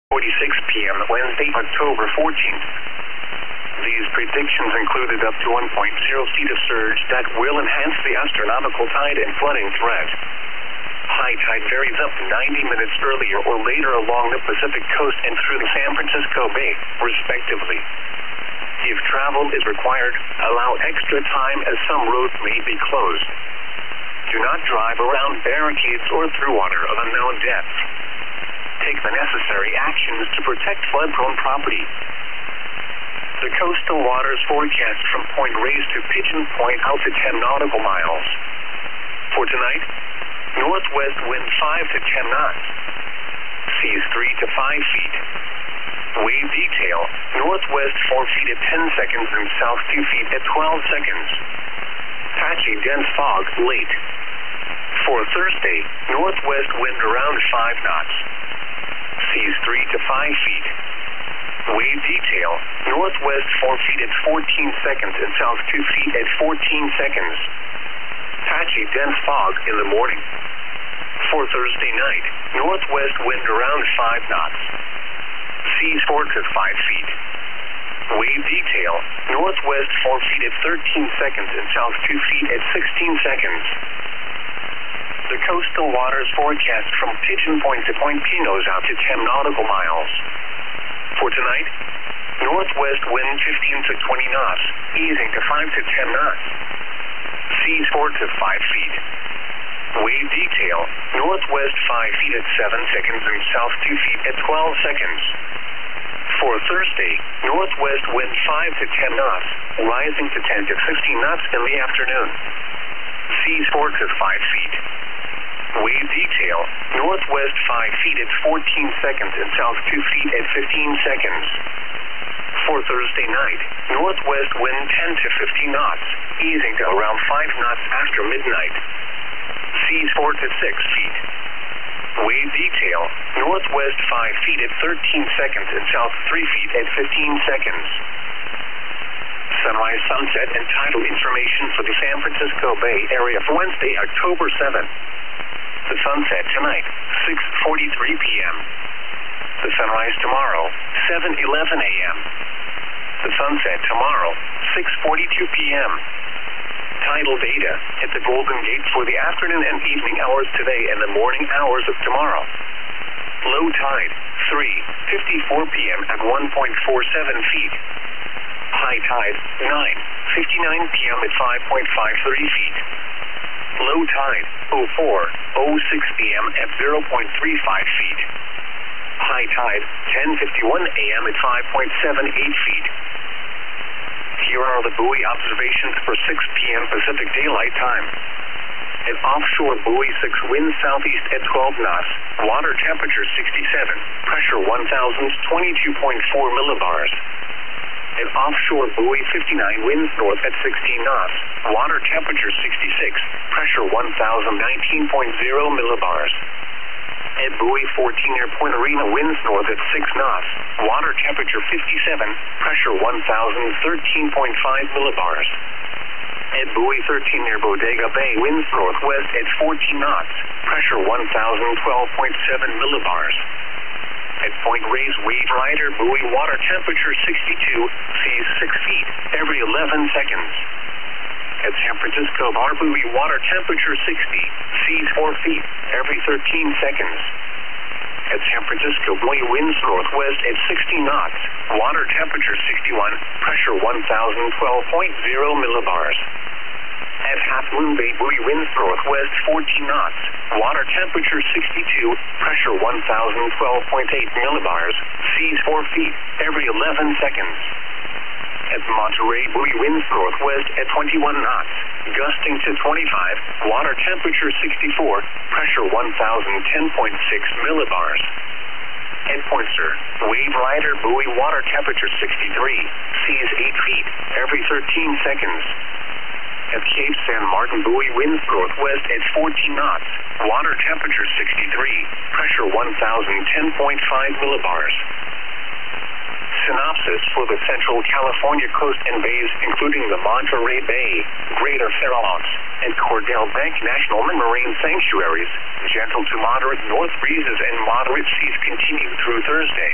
p.m. Wednesday, October 14th. These predictions included up to 1.0 feet of surge that will enhance the astronomical tide and flooding threat. High tide varies up to 90 minutes earlier or later along the Pacific coast and through the San Francisco Bay, respectively. If travel is required, allow extra time as some roads may be closed. Do not drive around barricades or through water of unknown depth. Take the necessary actions to protect flood-prone property. The coastal waters forecast from Point Reyes to Pigeon Point out to 10 nautical miles. For tonight, northwest wind 5 to 10 knots. Seas 3 to 5 feet. Wave detail, northwest 4 feet at 10 seconds and south 2 feet at 12 seconds. Patchy dense fog late. For Thursday, northwest wind around 5 knots. Seas 3 to 5 feet. Wave detail, northwest 4 feet at 14 seconds and south 2 feet at 14 seconds. Patchy dense fog in the morning. For Thursday night, northwest wind around 5 knots. Seas 4 to 5 feet. Wave detail, northwest 4 feet at 13 seconds and south 2 feet at 16 seconds. The coastal waters forecast from Pigeon Point to Point Pinos out to 10 nautical miles. For tonight, northwest wind 15 to 20 knots, easing to 5 to 10 knots. Seas 4 to 5 feet. Wave detail, northwest 5 feet at 7 seconds and south 2 feet at 12 seconds. For Thursday, northwest wind 5 to 10 knots, rising to 10 to 15 knots in the afternoon. Seas 4 to 5 feet. Wave detail, northwest 5 feet at 14 seconds and south 2 feet at 15 seconds. For Thursday night, northwest wind 10 to 15 knots, easing to around 5 knots after midnight. Seas 4 to 6 feet. Wave detail, northwest 5 feet at 13 seconds and south 3 feet at 15 seconds. Sunrise, sunset, and tidal information for the San Francisco Bay Area for Wednesday, October 7th. The sunset tonight, 6:43 p.m. The sunrise tomorrow, 7:11 a.m. The sunset tomorrow, 6:42 p.m. Tidal data at the Golden Gate for the afternoon and evening hours today and the morning hours of tomorrow. Low tide, 3:54 p.m. at 1.47 feet. High tide, 9:59 p.m. at 5.53 feet. Low tide, 04:06 p.m. at 0.35 feet. High tide, 10:51 a.m. at 5.78 feet. Here are the buoy observations for 6 p.m. Pacific Daylight Time. At offshore buoy 6, wind southeast at 12 knots, water temperature 67, pressure 1,022.4 millibars. At offshore buoy 59, winds north at 16 knots, water temperature 66, pressure 1,019.0 millibars. At buoy 14 near Point Arena, winds north at 6 knots, water temperature 57, pressure 1,013.5 millibars. At buoy 13 near Bodega Bay, winds northwest at 14 knots, pressure 1,012.7 millibars. At Point Reyes, wave rider buoy, water temperature 62, seas 6 feet every 11 seconds. At San Francisco Bar buoy, water temperature 60, seas 4 feet every 13 seconds. At San Francisco buoy, winds northwest at 60 knots, water temperature 61, pressure 1,012.0 millibars. At Half Moon Bay buoy, winds northwest 14 knots, water temperature 62, pressure 1,012.8 millibars, seas 4 feet every 11 seconds. At Monterey buoy, winds northwest at 21 knots, gusting to 25, water temperature 64, pressure 1,010.6 millibars. At Poinsett, wave rider buoy, water temperature 63, seas 8 feet every 13 seconds. At Cape San Martin buoy, winds northwest at 14 knots, water temperature 63, pressure 1,010.5 millibars. Synopsis for the Central California coast and bays, including the Monterey Bay, Greater Fair Oaks, and Cordell Bank National Marine Sanctuaries. Gentle to moderate north breezes and moderate seas continue through Thursday.